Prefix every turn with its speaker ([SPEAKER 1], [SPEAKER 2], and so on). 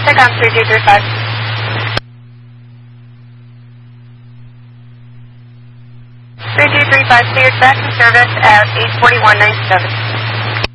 [SPEAKER 1] SECOM 3235. 3235, cleared back in service at 84197.